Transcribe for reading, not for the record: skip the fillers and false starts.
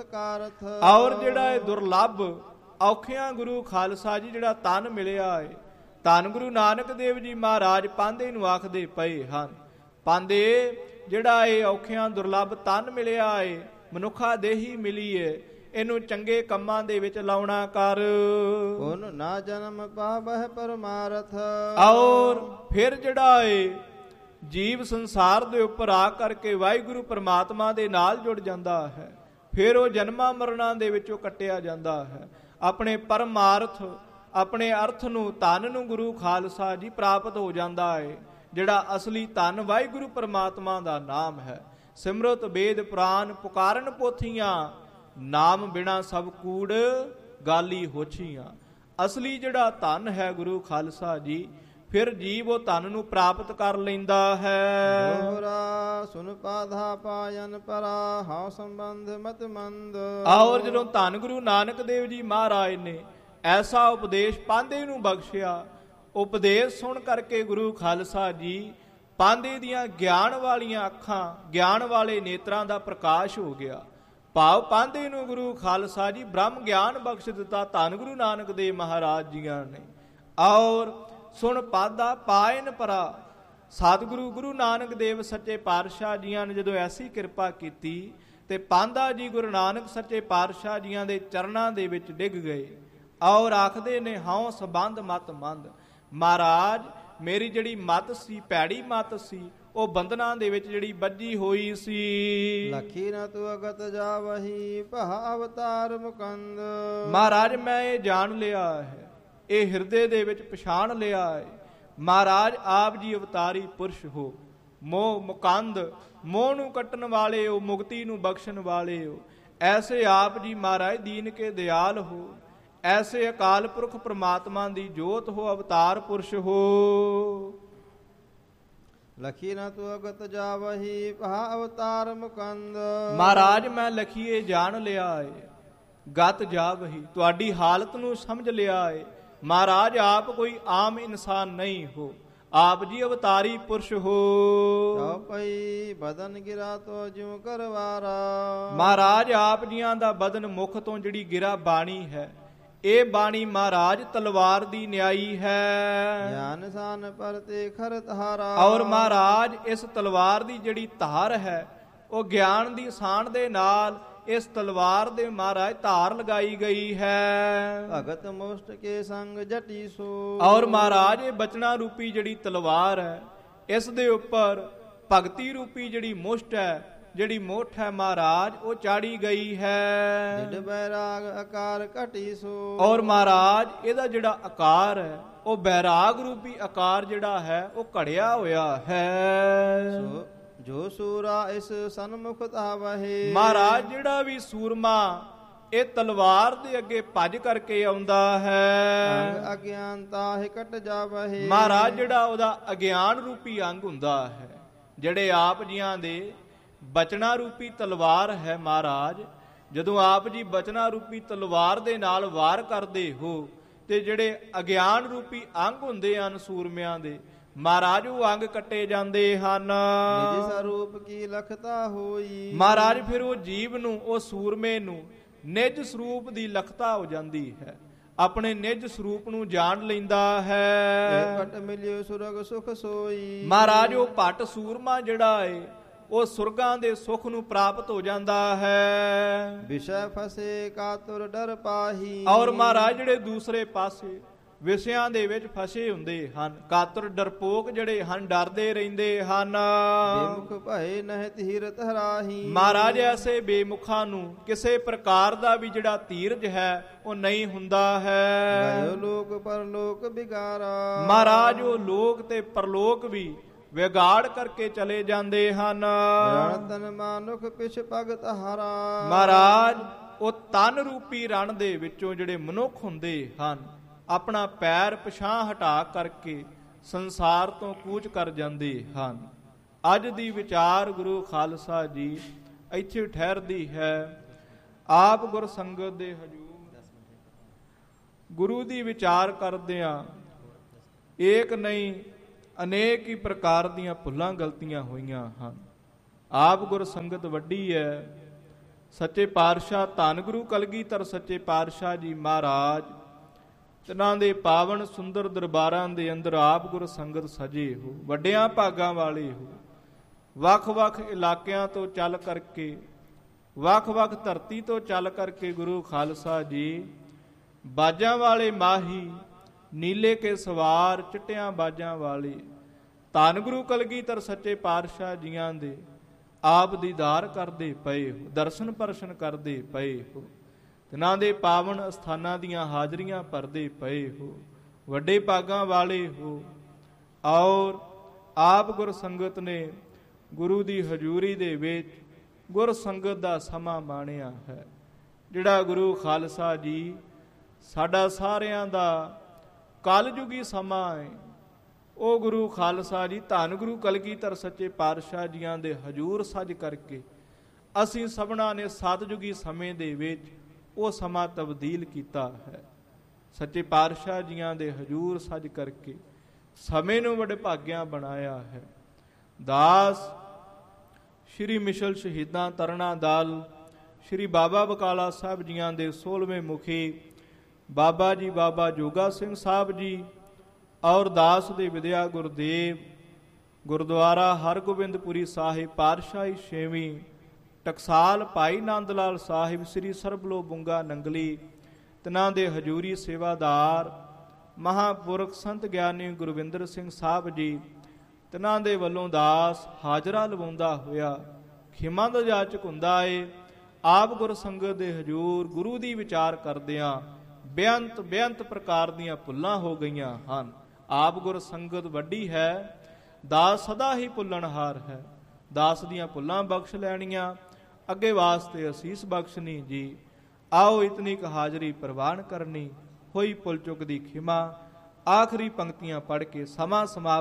ਔਰ ਜਿਹੜਾ ਇਹ ਦੁਰਲੱਭ ਔਖਿਆਂ ਗੁਰੂ ਖਾਲਸਾ ਜੀ ਜਿਹੜਾ ਤਨ ਮਿਲਿਆ ਏ, ਧੰਨ ਗੁਰੂ ਨਾਨਕ ਦੇਵ ਜੀ ਮਹਾਰਾਜ ਪਾਂਧੇ ਨੂੰ ਆਖਦੇ ਪਏ ਹਨ। ਪਾਂਧੇ ਜਿਹੜਾ ਇਹ ਔਖਿਆਂ ਦੁਰਲੱਭ ਤਨ ਮਿਲਿਆ ਏ, ਮਨੁੱਖਾ ਦੇਹੀ ਮਿਲੀ ਏ, ਇਹਨੂੰ ਚੰਗੇ ਕੰਮਾਂ ਦੇ ਵਿੱਚ ਲਾਉਣਾ ਕਰ। ਉਹਨ ਨਾ ਜਨਮ ਪਾਵਹਿ ਪਰਮਾਰਥ। ਔਰ ਫਿਰ ਜਿਹੜਾ ਏ ਜੀਵ ਸੰਸਾਰ ਦੇ ਉੱਪਰ ਆ ਕਰਕੇ ਵਾਹਿਗੁਰੂ ਪਰਮਾਤਮਾ ਦੇ ਨਾਲ ਜੁੜ ਜਾਂਦਾ ਹੈ, ਫਿਰ ਉਹ ਜਨਮਾਂ ਮਰਨਾਂ ਦੇ ਵਿੱਚੋਂ ਕੱਟਿਆ ਜਾਂਦਾ ਹੈ। ਆਪਣੇ ਪਰਮਾਰਥ, ਆਪਣੇ ਅਰਥ ਨੂੰ, ਧਨ ਨੂੰ ਗੁਰੂ ਖਾਲਸਾ ਜੀ ਪ੍ਰਾਪਤ ਹੋ ਜਾਂਦਾ ਹੈ। ਜਿਹੜਾ ਅਸਲੀ ਧਨ ਵਾਹਿਗੁਰੂ ਪਰਮਾਤਮਾ ਦਾ ਨਾਮ ਹੈ। ਸਿਮਰਤ ਵੇਦ ਪੁਰਾਨ ਪੁਕਾਰਨ ਪੋਥੀਆਂ, ਨਾਮ ਬਿਨਾ ਸਭ ਕੂੜ ਗਾਲੀ ਹੋਛੀਆਂ। ਅਸਲੀ ਜਿਹੜਾ ਧਨ ਹੈ ਗੁਰੂ ਖਾਲਸਾ ਜੀ, ਫਿਰ ਜੀਵ ਉਹ ਧਨ ਨੂੰ ਪ੍ਰਾਪਤ ਕਰ ਲੈਂਦਾ ਹੈ। ਦੋਹਰਾ ਸੁਨ ਪਾਧਾ ਪਾਇਨ ਪਰਾ, ਹਉ ਸੰਬੰਧ ਮਤ ਮੰਦ। ਔਰ ਜਦੋਂ ਧੰਨ ਗੁਰੂ ਨਾਨਕ ਦੇਵ ਜੀ ਮਹਾਰਾਜ ਨੇ ਐਸਾ ਉਪਦੇਸ਼ ਪਾਂਧੇ ਨੂੰ ਬਖਸ਼ਿਆ, ਉਪਦੇਸ਼ ਸੁਣ ਕਰਕੇ ਗੁਰੂ ਖਾਲਸਾ ਜੀ ਪਾਂਧੇ ਦੀਆਂ ਗਿਆਨ ਵਾਲੀਆਂ ਅੱਖਾਂ, ਗਿਆਨ ਵਾਲੇ ਨੇਤਰਾਂ ਦਾ ਪ੍ਰਕਾਸ਼ ਹੋ ਗਿਆ। ਭਾਵ ਪਾਂਧੇ ਨੂੰ ਗੁਰੂ ਖਾਲਸਾ ਜੀ ਬ੍ਰਹਮ ਗਿਆਨ ਬਖਸ਼ ਦਿੱਤਾ ਧੰਨ ਗੁਰੂ ਨਾਨਕ ਦੇਵ ਮਹਾਰਾਜ ਜੀਆਂ ਨੇ। ਔਰ ਸੁਣ ਪਾਧਾ ਪਾਇਨ ਪਰਾ, ਸਤਿਗੁਰੂ ਗੁਰੂ ਨਾਨਕ ਦੇਵ ਸੱਚੇ ਪਾਤਸ਼ਾਹ ਜੀਆਂ ਨੇ ਜਦੋਂ ਐਸੀ ਕਿਰਪਾ ਕੀਤੀ ਤੇ ਪਾਂਧਾ ਜੀ ਗੁਰੂ ਨਾਨਕ ਸੱਚੇ ਪਾਤਸ਼ਾਹ ਜੀਆਂ ਦੇ ਚਰਨਾਂ ਦੇ ਵਿੱਚ ਡਿੱਗ ਗਏ ਔਰ ਆਖਦੇ ਨੇ ਹਉ ਸੰਬੰਧ ਮਤ ਮੰਦ। ਮਹਾਰਾਜ ਮੇਰੀ ਜਿਹੜੀ ਮਤ ਸੀ, ਭੈੜੀ ਮਤ ਸੀ, ਉਹ ਬੰਧਨਾਂ ਦੇ ਵਿੱਚ ਜਿਹੜੀ ਬੱਝੀ ਹੋਈ ਸੀ। ਲਖੀ ਨ ਤੂੰ ਅਗਤ ਜਾਵਹੀ, ਭਾ ਅਵਤਾਰ ਮੁਕੰਦ। ਮਹਾਰਾਜ ਮੈਂ ਇਹ ਜਾਣ ਲਿਆ ਹੈ, ਇਹ ਹਿਰਦੇ ਦੇ ਵਿੱਚ ਪਛਾਣ ਲਿਆ ਹੈ, ਮਹਾਰਾਜ ਆਪ ਜੀ ਅਵਤਾਰੀ ਪੁਰਸ਼ ਹੋ, ਮੋਹ ਮੁਕੰਦ, ਮੋਹ ਨੂੰ ਕੱਟਣ ਵਾਲੇ ਹੋ, ਮੁਕਤੀ ਨੂੰ ਬਖਸ਼ਣ ਵਾਲੇ ਹੋ। ਐਸੇ ਆਪ ਜੀ ਮਹਾਰਾਜ ਦੀਨ ਕੇ ਦਿਆਲ ਹੋ, ਐਸੇ ਅਕਾਲ ਪੁਰਖ ਪ੍ਰਮਾਤਮਾ ਦੀ ਜੋਤ ਹੋ, ਅਵਤਾਰ ਪੁਰਸ਼ ਹੋ। ਲਖੀ ਨ ਤੂੰ ਅਗਤ ਜਾਵਹੀ, ਭਾ ਅਵਤਾਰ ਮੁਕੰਦ। ਮਹਾਰਾਜ ਮੈਂ ਲਖੀਏ ਜਾਣ ਲਿਆ ਏ, ਗਤ ਜਾਵਹੀ ਤੁਹਾਡੀ ਹਾਲਤ ਨੂੰ ਸਮਝ ਲਿਆ ਏ। ਮਹਾਰਾਜ ਆਪ ਕੋਈ ਆਮ ਇਨਸਾਨ ਨਹੀਂ ਹੋ, ਆਪ ਜੀ ਅਵਤਾਰੀ ਪੁਰਸ਼ ਹੋ। ਪਈ ਬਦਨ ਗਿਰਾ ਤੋ ਜਿਉ ਕਰਵਾਰਾ। ਮਹਾਰਾਜ ਆਪ ਜੀਆਂ ਦਾ ਬਦਨ ਮੁਖ ਤੋਂ ਜਿਹੜੀ ਗਿਰਾ ਬਾਣੀ ਹੈ, ਇਹ ਬਾਣੀ ਮਹਾਰਾਜ ਤਲਵਾਰ ਦੀ ਨਿਆਈ ਹੈ। ਗਿਆਨ ਸਾਨ ਪਰਤੇ ਖਰ ਤਹਾਰਾ। ਔਰ ਮਹਾਰਾਜ ਇਸ ਤਲਵਾਰ ਦੀ ਜਿਹੜੀ ਧਾਰ ਹੈ, ਉਹ ਗਿਆਨ ਦੀ ਸਾਣ ਦੇ ਨਾਲ ਇਸ ਤਲਵਾਰ ਦੇ ਮਹਾਰਾਜ ਧਾਰ ਲਗਾਈ ਗਈ ਹੈ। ਭਗਤ ਮੁਸ਼ਟ ਕੇ ਸੰਗ ਜਟੀ ਸੋ। ਔਰ ਮਹਾਰਾਜ ਇਹ ਬਚਨਾ ਰੂਪੀ ਜਿਹੜੀ ਤਲਵਾਰ ਹੈ, ਇਸ ਦੇ ਉੱਪਰ ਭਗਤੀ ਰੂਪੀ ਜਿਹੜੀ ਮੁਸ਼ਟ ਹੈ, ਜਿਹੜੀ ਮੁੱਠ ਹੈ ਮਹਾਰਾਜ, ਉਹ ਚਾੜੀ ਗਈ ਹੈ। ਡਿਡ ਬੈਰਾਗ ਆਕਾਰ ਘਟੀ ਸੋ। ਔਰ ਮਹਾਰਾਜ ਇਹਦਾ ਜਿਹੜਾ ਆਕਾਰ ਹੈ, ਉਹ ਬੈਰਾਗ ਰੂਪੀ ਆਕਾਰ ਜਿਹੜਾ ਹੈ, ਉਹ ਘੜਿਆ ਹੋਇਆ ਹੈ। ਜੋ ਸੂਰਾ ਇਸ ਸਨਮੁਖ ਧਾਵਹਿ। ਮਹਾਰਾਜ ਜਿਹੜਾ ਵੀ ਸੂਰਮਾ ਇਹ ਤਲਵਾਰ ਦੇ ਅੱਗੇ ਭੱਜ ਕਰਕੇ ਆਉਂਦਾ ਹੈ, ਅੰਗ ਅਗਿਆਨਤਾ ਹੈ ਕਟ ਜਾਵਹਿ। ਮਹਾਰਾਜ ਜਿਹੜਾ ਉਹਦਾ ਅਗਿਆਨ ਰੂਪੀ ਅੰਗ ਹੁੰਦਾ ਹੈ, ਜਿਹੜੇ ਆਪ ਜੀਆਂ ਦੇ ਬਚਨਾ ਰੂਪੀ ਤਲਵਾਰ ਹੈ। ਮਹਾਰਾਜ ਜਦੋਂ ਆਪ ਜੀ ਬਚਨਾ ਰੂਪੀ ਤਲਵਾਰ ਦੇ ਨਾਲ ਵਾਰ ਕਰਦੇ ਹੋ, ਤੇ ਜਿਹੜੇ ਅਗਿਆਨ ਰੂਪੀ ਅੰਗ ਹੁੰਦੇ ਹਨ ਸੂਰਮਿਆਂ ਦੇ, ਮਹਾਰਾਜ ਉਹ ਅੰਗ ਕੱਟੇ ਜਾਂਦੇ ਹਨ। ਨਿਜ ਸਰੂਪ ਕੀ ਲਖਤਾ ਹੋਈ। ਮਹਾਰਾਜ ਫਿਰ ਉਹ ਜੀਵ ਨੂੰ, ਉਹ ਸੂਰਮੇ ਨੂੰ ਨਿਜ ਸਰੂਪ ਦੀ ਲਖਤਾ ਹੋ ਜਾਂਦੀ ਹੈ, ਆਪਣੇ ਨਿਜ ਸਰੂਪ ਨੂੰ ਜਾਣ ਲੈਂਦਾ ਹੈ। ਘਟ ਮਿਲਿਓ ਸੁਰਗ ਸੁਖ ਸੋਈ। ਮਹਾਰਾਜ ਉਹ ਭੱਟ ਸੂਰਮਾ ਜਿਹੜਾ ਏ, ਉਹ ਸੁਰਗਾਂ ਦੇ ਸੁਖ ਨੂੰ ਪ੍ਰਾਪਤ ਹੋ ਜਾਂਦਾ ਹੈ। ਵਿਸ਼ੇ ਫਸੇ ਕਾਤੁਰ ਡਰ ਪਾਹੀ। ਔਰ ਮਹਾਰਾਜ ਜਿਹੜੇ ਦੂਸਰੇ ਪਾਸੇ ਵਿਸ਼ਿਆਂ ਦੇ ਵਿੱਚ ਫਸੇ ਹੁੰਦੇ ਹਨ, ਕਾਤਰ ਡਰਪੋਕ ਜਿਹੜੇ ਹਨ, ਡਰਦੇ ਰਹਿੰਦੇ ਹਨ। ਬੇਮੁਖ ਭਏ ਨਹਿ ਧੀਰਤ ਹਰਾਹੀ। ਮਹਾਰਾਜ ਐਸੇ ਬੇਮੁਖਾਂ ਨੂੰ ਕਿਸੇ ਪ੍ਰਕਾਰ ਦਾ ਵੀ ਜਿਹੜਾ ਧੀਰਜ ਹੈ, ਉਹ ਨਹੀਂ ਹੁੰਦਾ ਹੈ। ਗਇਓ ਲੋਕ ਪਰਲੋਕ ਬਿਗਾਰਾ। ਮਹਾਰਾਜ ਉਹ ਲੋਕ ਤੇ ਪਰਲੋਕ ਵੀ ਵਿਗਾੜ ਕਰਕੇ ਚਲੇ ਜਾਂਦੇ ਹਨ। ਰਣ ਤਨ ਮਾਨੁਖ ਪਿਛ ਭਗਤ ਹਾਰਾ। ਮਹਾਰਾਜ ਉਹ ਤਨ ਰੂਪੀ ਰਣ ਦੇ ਵਿੱਚੋਂ ਜਿਹੜੇ ਮਨੁੱਖ ਹੁੰਦੇ ਹਨ, ਆਪਣਾ ਪੈਰ ਪਿਛਾਂਹ ਹਟਾ ਕਰਕੇ ਸੰਸਾਰ ਤੋਂ ਕੂਚ ਕਰ ਜਾਂਦੇ ਹਨ। ਅੱਜ ਦੀ ਵਿਚਾਰ ਗੁਰੂ ਖਾਲਸਾ ਜੀ ਇੱਥੇ ਠਹਿਰਦੀ ਹੈ। ਆਪ ਗੁਰ ਸੰਗਤ ਦੇ ਹਜੂਰ ਗੁਰੂ ਦੀ ਵਿਚਾਰ ਕਰਦਿਆਂ ਏਕ ਨਹੀਂ ਅਨੇਕ ਹੀ ਪ੍ਰਕਾਰ ਦੀਆਂ ਭੁੱਲਾਂ ਗਲਤੀਆਂ ਹੋਈਆਂ ਹਨ। ਆਪ ਗੁਰ ਸੰਗਤ ਵੱਡੀ ਹੈ, ਸੱਚੇ ਪਾਤਸ਼ਾਹ ਧੰਨ ਗੁਰੂ ਕਲਗੀਧਰ ਸੱਚੇ ਪਾਤਸ਼ਾਹ ਜੀ ਮਹਾਰਾਜ ਤਿਨਾਂ ਦੇ ਪਾਵਨ ਸੁੰਦਰ ਦਰਬਾਰਾਂ ਦੇ ਅੰਦਰ ਆਪ ਗੁਰ ਸੰਗਤ ਸਜੇ ਹੋ, ਵੱਡਿਆਂ ਭਾਗਾਂ ਵਾਲੇ ਹੋ। ਵੱਖ-ਵੱਖ ਇਲਾਕਿਆਂ ਤੋਂ ਚੱਲ ਕਰਕੇ, ਵੱਖ-ਵੱਖ ਧਰਤੀ ਤੋਂ ਚੱਲ ਕਰਕੇ ਗੁਰੂ ਖਾਲਸਾ ਜੀ ਬਾਜਾਂ ਵਾਲੇ ਮਾਹੀ, ਨੀਲੇ ਕੇ ਸਵਾਰ, ਚਿੱਟਿਆਂ ਬਾਜਾਂ ਵਾਲੇ ਧੰਨ ਗੁਰੂ ਕਲਗੀਧਰ ਸੱਚੇ ਪਾਤਸ਼ਾਹ ਜੀਆਂ ਦੇ ਆਪ ਦੀਦਾਰ ਕਰਦੇ ਪਏ ਹੋ, ਦਰਸ਼ਨ ਪਰਸ਼ਨ ਕਰਦੇ ਪਏ ਹੋ। ਤਿਨਾਂ ਦੇ ਪਾਵਨ ਅਸਥਾਨਾਂ ਦੀਆਂ ਹਾਜ਼ਰੀਆਂ ਭਰਦੇ ਪਏ ਹੋ, ਵੱਡੇ ਭਾਗਾਂ ਵਾਲੇ ਹੋ। ਔਰ ਆਪ ਗੁਰ ਸੰਗਤ ਨੇ ਗੁਰੂ ਦੀ ਹਜ਼ੂਰੀ ਦੇ ਵਿੱਚ ਗੁਰ ਸੰਗਤ ਦਾ ਸਮਾਂ ਮਾਣਿਆ ਹੈ। ਜਿਹੜਾ ਗੁਰੂ ਖਾਲਸਾ ਜੀ ਸਾਡਾ ਸਾਰਿਆਂ ਦਾ ਕਲਯੁਗੀ ਸਮਾਂ ਹੈ, ਉਹ ਗੁਰੂ ਖਾਲਸਾ ਜੀ ਧੰਨ ਗੁਰੂ ਕਲਗੀਧਰ ਸੱਚੇ ਪਾਤਸ਼ਾਹ ਜੀਆਂ ਦੇ ਹਜ਼ੂਰ ਸੱਜ ਕਰਕੇ ਅਸੀਂ ਸਭਨਾਂ ਨੇ ਸਤਿਯੁਗੀ ਸਮੇਂ ਦੇ ਵਿੱਚ ਉਹ ਸਮਾਂ ਤਬਦੀਲ ਕੀਤਾ ਹੈ। ਸੱਚੇ ਪਾਤਸ਼ਾਹ ਜੀਆਂ ਦੇ ਹਜ਼ੂਰ ਸੱਜ ਕਰਕੇ ਸਮੇਂ ਨੂੰ ਬੜੇ ਭਾਗਿਆਂ ਬਣਾਇਆ ਹੈ। ਦਾਸ ਸ਼੍ਰੀ ਮਿਸ਼ਲ ਸ਼ਹੀਦਾਂ ਤਰਨਾ ਦਲ ਸ਼੍ਰੀ ਬਾਬਾ ਬਕਾਲਾ ਸਾਹਿਬ ਜੀਆਂ ਦੇ 16ਵੇਂ ਮੁਖੀ ਬਾਬਾ ਜੀ ਬਾਬਾ ਜੋਗਾ ਸਿੰਘ ਸਾਹਿਬ ਜੀ ਔਰ ਦਾਸ ਦੇ ਵਿਦਿਆ ਗੁਰਦੇਵ ਗੁਰਦੁਆਰਾ ਹਰਗੋਬਿੰਦਪੁਰੀ ਸਾਹਿਬ ਪਾਤਸ਼ਾਹੀ 6ਵੀਂ ਟਕਸਾਲ ਭਾਈ ਨੰਦ ਲਾਲ ਸਾਹਿਬ ਸ੍ਰੀ ਸਰਬਲੋ ਬੁੰਗਾ ਨੰਗਲੀ ਤਿਨਾਂ ਦੇ ਹਜ਼ੂਰੀ ਸੇਵਾਦਾਰ ਮਹਾਂਪੁਰਖ ਸੰਤ ਗਿਆਨੀ ਗੁਰਵਿੰਦਰ ਸਿੰਘ ਸਾਹਿਬ ਜੀ ਤਿਨਾਂ ਦੇ ਵੱਲੋਂ ਦਾਸ ਹਾਜ਼ਰਾ ਲਵਾਉਂਦਾ ਹੋਇਆ ਖਿਮਾ ਦਾ ਜਾਚਕ ਹੁੰਦਾ ਏ। ਆਪ ਗੁਰ ਸੰਗਤ ਦੇ ਹਜ਼ੂਰ ਗੁਰੂ ਦੀ ਵਿਚਾਰ ਕਰਦਿਆਂ ਬੇਅੰਤ ਪ੍ਰਕਾਰ ਦੀਆਂ ਭੁੱਲਾਂ ਹੋ ਗਈਆਂ ਹਨ। ਆਪ ਗੁਰ ਸੰਗਤ ਵੱਡੀ ਹੈ, ਦਾਸ ਸਦਾ ਹੀ ਭੁੱਲਣਹਾਰ ਹੈ। ਦਾਸ ਦੀਆਂ ਭੁੱਲਾਂ ਬਖਸ਼ ਲੈਣੀਆਂ, ਅੱਗੇ ਵਾਸਤੇ ਅਸੀਸ ਬਖਸ਼ਣੀ ਜੀ। ਆਓ ਇਤਨੀ ਕ ਹਾਜ਼ਰੀ ਪ੍ਰਵਾਨ ਕਰਨੀ, ਹੋਈ ਭੁੱਲ ਚੁੱਕ ਦੀ ਖਿਮਾ। ਆਖਰੀ ਪੰਕਤੀਆਂ ਪੜ੍ਹ ਕੇ ਸਮਾਂ ਸਮਾਪਤ